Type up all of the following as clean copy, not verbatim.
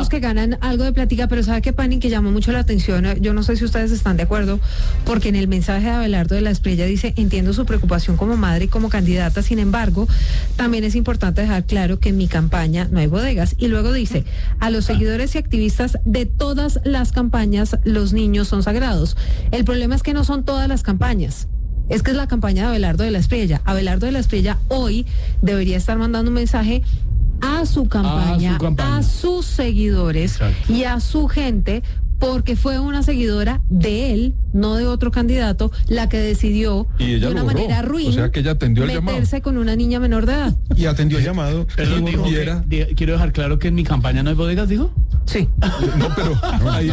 unos que ganan algo de plática, pero ¿sabe qué, Pani? Que llamó mucho la atención. Yo no sé si ustedes están de acuerdo, porque en el mensaje de Abelardo de la Espriella dice: entiendo su preocupación como madre y como candidata, sin embargo, también es importante dejar claro que en mi campaña no hay bodegas. Y luego dice: a los seguidores y activistas de todas las campañas, los niños son sagrados. El problema es que no son todas las campañas. Es que es la campaña de Abelardo de la Espriella. Abelardo de la Espriella hoy debería estar mandando un mensaje a su campaña, a sus seguidores. Exacto. Y a su gente, porque fue una seguidora de él, no de otro candidato, la que decidió de una manera ruin, o sea, que ella atendió el meterse llamado con una niña menor de edad. y atendió el llamado. Pero quiero dejar claro que en mi campaña no hay bodegas, ¿dijo? Sí. No, pero ahí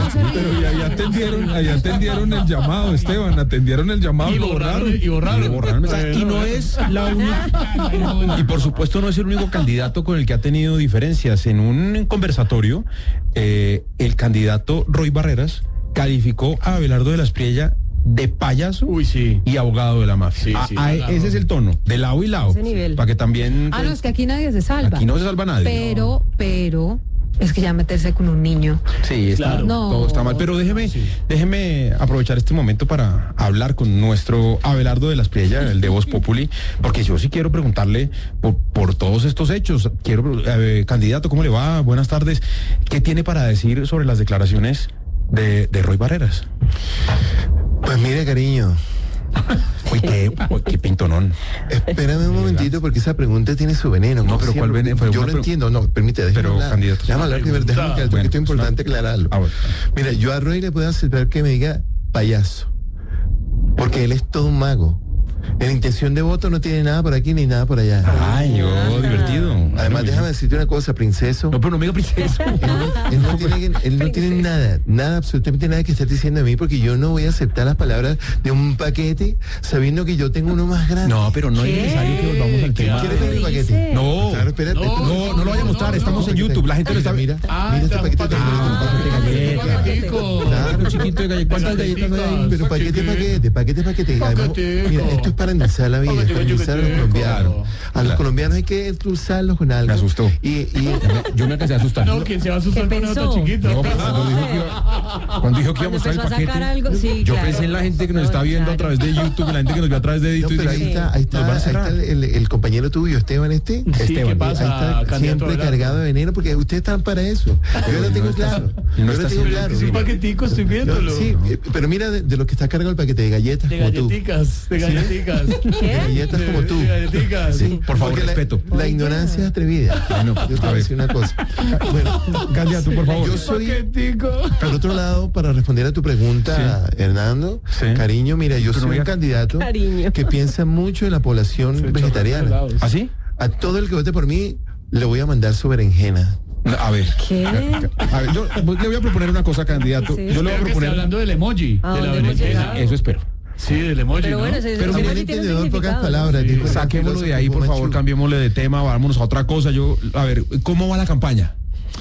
atendieron el llamado, Esteban, atendieron el llamado y lo borraron. Y borraron. O sea, y no es la única. Y por supuesto no es el único candidato con el que ha tenido diferencias. En un conversatorio, el candidato Roy Barreras calificó a Abelardo de la Espriella de payaso y abogado de la mafia. Ese es el tono, de lado y lado. Para que también. No, es que aquí nadie se salva. Aquí no se salva nadie. Pero es que ya meterse con un niño. Sí, todo está mal. Pero déjeme aprovechar este momento para hablar con nuestro Abelardo de la Espriella, el de Voz Populi, porque yo sí quiero preguntarle por todos estos hechos. Candidato, ¿cómo le va? Buenas tardes. ¿Qué tiene para decir sobre las declaraciones de Roy Barreras? Pues mire, cariño. Uy, qué pintonón. Espérame un momentito, porque esa pregunta tiene su veneno. No, pero ¿cuál veneno? Yo lo entiendo, no, permíteme. Pero, candidato. Déjame hablar primero, que esto es importante aclararlo. Bueno. Mira, yo a Roy le puedo aceptar que me diga payaso, porque él es todo un mago. En intención de voto no tiene nada por aquí ni nada por allá. Ay, divertido. Además, déjame decirte una cosa, princeso. No, pero no me diga princeso. Él no tiene nada, absolutamente nada que estar diciendo de mí, porque yo no voy a aceptar las palabras de un paquete sabiendo que yo tengo uno más grande. No, pero no es necesario que volvamos al tema. ¿Quieres ver el paquete? No, claro, espérate. No lo vaya a mostrar, estamos en YouTube, la gente lo está viendo. Mira este paquete de galletas. Claro, chiquito de galletas. ¿Cuántas galletas hay ahí? Pero paquete. Además, mira, esto es para endulzar la vida, para endulzar a los colombianos. A los colombianos hay que endulzarlos con algo. Me asustó. Yo me empecé a asustar. No, quien se va a asustar con otro chiquito. No, cuando dijo que iba a mostrar el paquete, yo pensé en la gente que nos está viendo a través de YouTube, la gente que nos ve a través de YouTube. Pero ahí está el compañero tuyo, Esteban. Esteban. ¿Qué pasa? Ahí está siempre cargado de veneno, porque ustedes están para eso. Yo lo tengo claro. Es un paquetico, estoy viéndolo. Sí, pero mira de lo que está cargado el paquete, de galletas como tú. De galletitas. De galletas como tú. Sí, por favor, respeto. La ignorancia es atrevida. Bueno, yo te voy a decir una cosa. Bueno, candidato, por favor. Yo soy, al otro lado, para responder a tu pregunta, Hernando, cariño, mira, yo soy un candidato que piensa mucho en la población vegetariana. ¿Ah, sí? A todo el que vote por mí, le voy a mandar su berenjena. A ver, yo le voy a proponer una cosa, candidato. Yo le voy a proponer. Hablando del emoji, de la berenjena. Eso espero. Sí, del emoji, pero bueno, ¿no? Pero mira, el entendedor, pocas palabras. Saquémoslo de ahí, por favor, cambiémosle de tema, vámonos a otra cosa. A ver, ¿cómo va la campaña?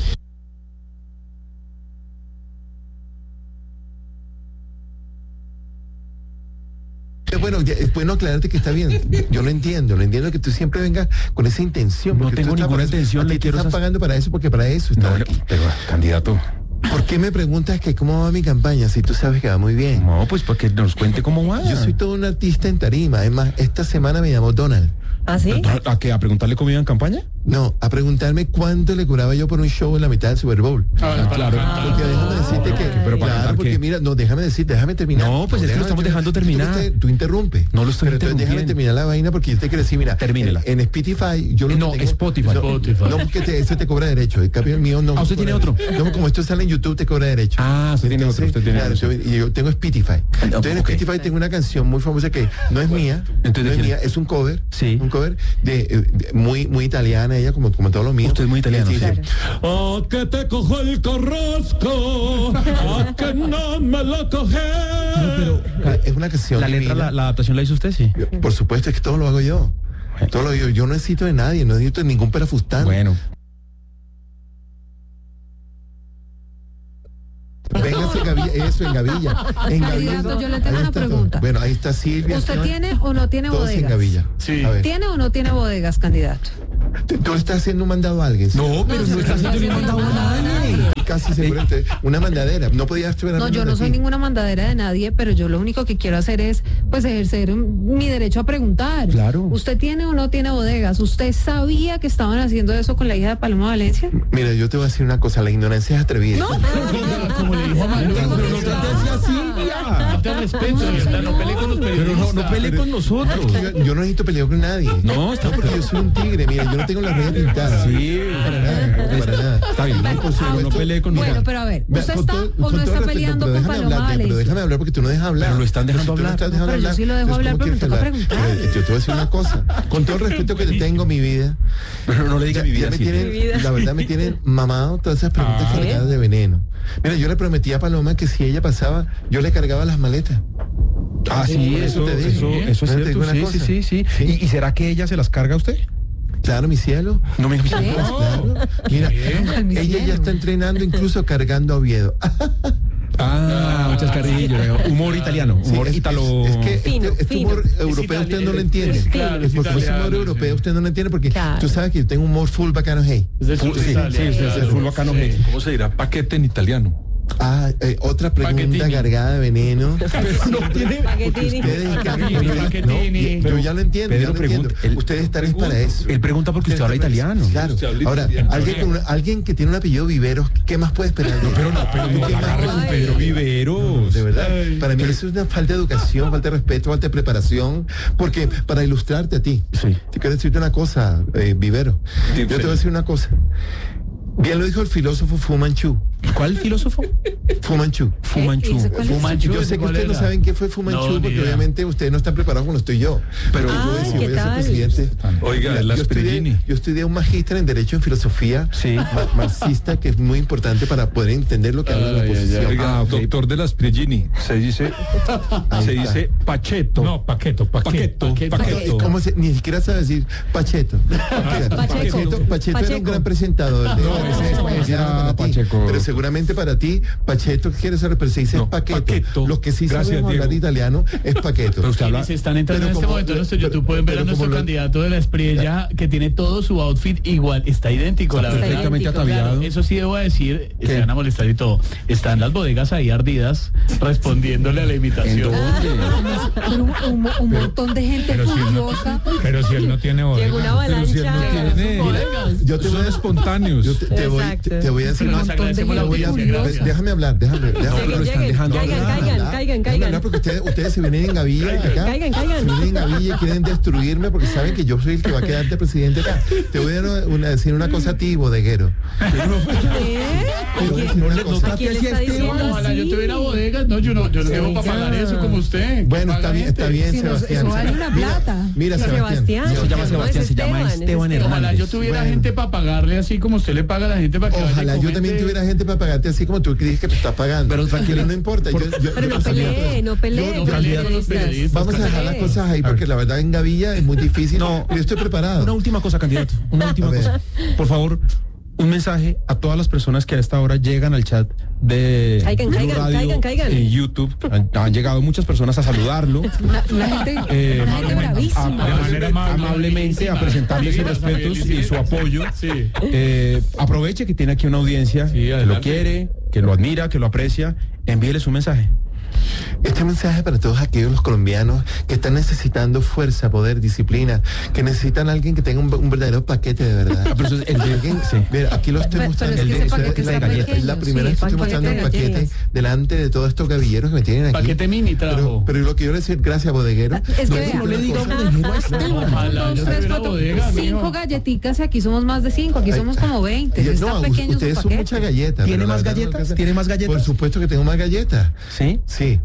Bueno, es bueno aclararte que está bien. Yo lo entiendo que tú siempre vengas con esa intención. No tengo ninguna intención. Le quiero estás pagando para eso, porque para eso está aquí. Pero, candidato, ¿por qué me preguntas que cómo va mi campaña si tú sabes que va muy bien? No, pues para que nos cuente cómo va. Yo soy todo un artista en tarima. Además, esta semana me llamó Donald. ¿Ah, sí? ¿A qué? ¿A preguntarle cómo iba en campaña? No, a preguntarme cuánto le cobraba yo por un show en la mitad del Super Bowl. Claro. Porque déjame decirte que... Pero claro, porque mira, no, déjame terminar. No, pues es que lo estamos dejando terminar. Tú interrumpes. No lo estoy interrumpiendo. Déjame terminar la vaina, porque yo te quiero decir, mira, termínela. En Spotify, yo no, Spotify. No, porque ese te cobra derecho. El cambio mío no. ¿Usted tiene otro? No, como esto sale en YouTube, te cobra derecho. Usted tiene otro. Y yo tengo Spotify. Entonces en Spotify tengo una canción muy famosa que no es mía. Es un cover. Sí. Un cover de muy italiana, ella como todos los míos. Usted es muy italiano. Sí. A que te cojo el carrasco, a que no me lo coges. No, pero es una canción. La letra, la adaptación la hizo usted, sí. Por supuesto, es que todo lo hago yo. Todo lo hago yo. Yo no necesito de nadie, no necesito de ningún perafustán. Bueno. Véngase en Gavilla. Candidato, yo le tengo una pregunta. Bueno, ahí está Silvia. ¿Usted tiene o no tiene todos bodegas? En Gavilla. Sí. ¿Tiene o no tiene bodegas, candidato? ¿Tú estás haciendo un mandado a alguien? ¿Sí? No, pero no está haciendo un mandado a nadie. casi seguro. Una mandadera. No podía esperar. No, yo no soy ninguna mandadera de nadie, pero yo lo único que quiero hacer es, pues, ejercer mi derecho a preguntar. Claro. ¿Usted tiene o no tiene bodegas? ¿Usted sabía que estaban haciendo eso con la hija de Paloma Valencia? Mira, yo te voy a decir una cosa, la ignorancia es atrevida. No. Como le dijo a Manuel, pero no trate así a Silvia. No te respeto, ¿verdad? No peleé con los periodistas. Pero no pelee con nosotros. Yo no necesito pelear con nadie. No, está porque yo soy un tigre, mira, yo no tengo las redes pintadas. Sí, Para nada. Está bien, no pelee con nosotros. Bueno, pero a ver, ¿usted está o no está peleando con Paloma Valencia? Pero déjame hablar porque tú no dejas hablar. Pero lo están dejando hablar. Pero yo sí lo dejo hablar, pero me toca preguntar. Yo te voy a decir una cosa. Con todo el respeto que te tengo, mi vida. Pero no le diga mi vida. La verdad me tienen mamado todas esas preguntas cargadas de veneno. Mira, yo le prometí a Paloma que si ella pasaba, yo le cargaba las maletas. Sí, eso es cierto. Sí. ¿Y será que ella se las carga a usted? Claro, mi cielo. No me claro. Mira, ella ya está entrenando, incluso cargando a Oviedo. Muchas carrillas. Humor italiano, humor italo. Es que este humor europeo usted no lo entiende. Claro, porque ese humor europeo usted no lo entiende porque tú sabes que yo tengo humor full bacano hey. Full bacano hey. ¿Cómo se dirá paquete en italiano? Otra pregunta cargada de veneno. Pero no tiene paquetini. Yo ya lo entiendo. Ustedes están para eso. Él pregunta porque usted habla italiano. Claro. Ahora, alguien que tiene un apellido Viveros, ¿qué más puede esperar? Pero Viveros. De verdad. Para mí eso es una falta de educación, falta de respeto, falta de preparación. Porque para ilustrarte a ti, te quiero decirte una cosa, Vivero. Yo te voy a decir una cosa. Bien lo dijo el filósofo Fu Manchu. ¿Cuál filósofo? Fu Manchu. Fu Manchu. Yo sé que ustedes no saben qué fue Fu Manchu, porque obviamente ustedes no están preparados como estoy yo. Pero yo voy a ser presidente. Oiga, yo estudié un magíster en Derecho en Filosofía marxista, que es muy importante para poder entender lo que habla la oposición. Oiga, doctor de las Prigini, se dice Pacheto. No, Paqueto. Ni siquiera sabe decir Pacheto. Pacheto era un gran presentador. Pacheco. Pero seguramente para ti, Pacheto quiere saber, pero se dice Paqueto. Los que sí saben hablar italiano es Paqueto. Pero usted habla, se están entrando en este momento en nuestro YouTube, pueden ver a nuestro candidato de la Espriella que tiene todo su outfit igual, está idéntico, la verdad. Perfectamente ataviado. Claro, eso sí debo decir, se van a molestar y todo. Están las bodegas ahí ardidas respondiéndole a la invitación. Un montón de gente furiosa. Pero si él no tiene bodegas. Llegó una avalancha. Yo te voy a espontáneos. Te voy a decir más. Déjame hablar. Caigan. Porque ustedes se vienen en gavilla acá. Caigan. Se vienen en gavilla y quieren destruirme porque saben que yo soy el que va a quedar de presidente acá. Te voy a decir una cosa a ti, bodeguero. Ojalá yo tuviera bodegas. No, yo no tengo para pagar eso como usted. Bueno, está bien, Sebastián. Eso vale una plata. Mira, Sebastián. Se llama Sebastián, se llama Esteban Hernández. Ojalá yo tuviera gente para pagarle así como usted le paga a la gente para que ojalá yo también tuviera gente para pagarte así como tú crees que te estás pagando. Pero tranquilo, no importa. Pero no pelee. Vamos a dejar las cosas ahí porque la verdad en gavilla es muy difícil. No, yo estoy preparado. Una última cosa, candidato. Una última cosa. Por favor, un mensaje a todas las personas que a esta hora llegan al chat de caigan. En YouTube. Han llegado muchas personas a saludarlo. Una gente bravísima. Amablemente a presentarle sus respetos y su apoyo. Aproveche que tiene aquí una audiencia que lo quiere, que lo admira, que lo aprecia. Envíeles un mensaje. Este mensaje para todos aquellos los colombianos que están necesitando fuerza, poder, disciplina, que necesitan a alguien que tenga un verdadero paquete de verdad. Mira, aquí lo estoy mostrando. Es la primera vez que estoy mostrando un paquete delante de todos estos gavilleros que me tienen aquí. Paquete mini trajo. Pero lo que yo le decir, gracias, bodeguero. Es que no le diga bodeguero. 5 galletitas y aquí somos más de 5, aquí somos como 20. No, ustedes son muchas galletas. ¿Tiene más galletas? Por supuesto que tengo más galletas. ¿Sí? Sí.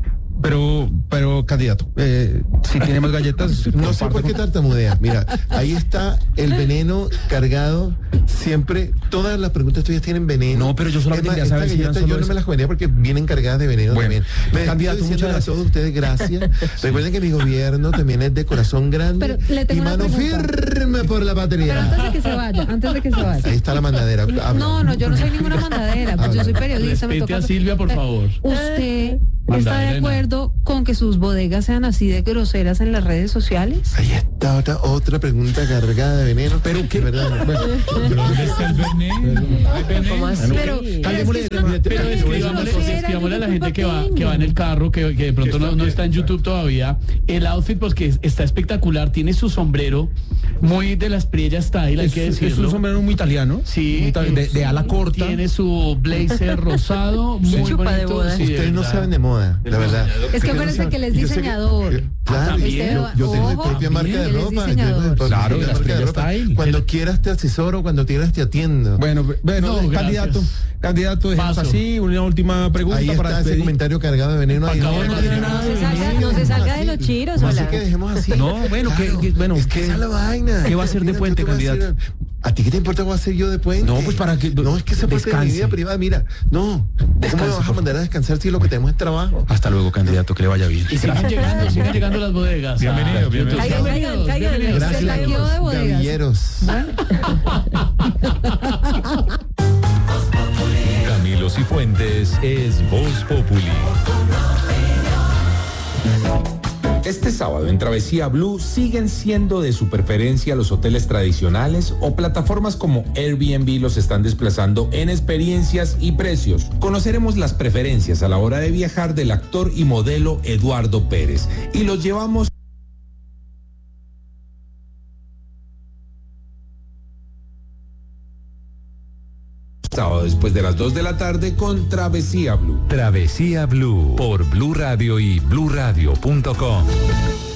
Pero candidato, si tiene más galletas. No sé por qué tartamudeas. Mira, ahí está el veneno cargado. Siempre, todas las preguntas tuyas tienen veneno. No, pero yo solamente quería saber si yo no me las comería porque vienen cargadas de veneno también. Candidato, muchas gracias a todos ustedes, gracias. Recuerden que mi gobierno también es de corazón grande y mano firme por la patria. Pero antes de que se vaya. Ahí está la mandadera. No, yo no soy ninguna mandadera, pues yo soy periodista. Respete a Silvia, por favor. ¿Usted está de acuerdo con que sus bodegas sean así de groseras en las redes sociales? Ahí está otra pregunta cargada de veneno. Pero qué verdad. ¿Dónde está el veneno? Pero es que Pero escribámosle a la gente que va en el carro, que de pronto no está en YouTube todavía, el outfit porque está espectacular, tiene su sombrero muy de la Espriella style, hay que decirlo. Es un sombrero muy italiano, sí, de ala corta. Tiene su blazer rosado, muy bonito. Ustedes no saben de moda, la verdad. Es que acuérdense que él es diseñador. Claro, yo tengo mi propia marca de ropa. Claro, la Espriella style. Cuando quieras te asesoro, cuando quieras te atiendo. Bueno, candidato, dejemos así, una última pregunta ahí para está ese comentario cargado de veneno. No se salga de los chiros, Así que dejemos así. No, bueno, es que esa es la vaina. ¿Qué va a hacer de puente, candidato? ¿A ti qué te importa qué voy a hacer yo de puente? No, pues para que no, es que esa parte de mi vida privada, mira, no. ¿Cómo me vas a mandar a descansar si lo que tenemos es trabajo? Hasta luego, candidato, que le vaya bien. Y siguen llegando las bodegas. Bienvenido. Caigan. Gracias, gavilleros. Camilo Cifuentes es Voz Populi. Este sábado en Travesía Blue siguen siendo de su preferencia los hoteles tradicionales o plataformas como Airbnb los están desplazando en experiencias y precios. Conoceremos las preferencias a la hora de viajar del actor y modelo Eduardo Pérez y los llevamos sábado después de las 2 de la tarde con Travesía Blue. Travesía Blue por Blue Radio y bluradio.com.